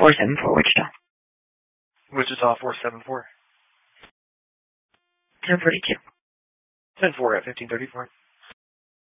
474 Wichita. Wichita 474. 1042. 10-4 at 1534.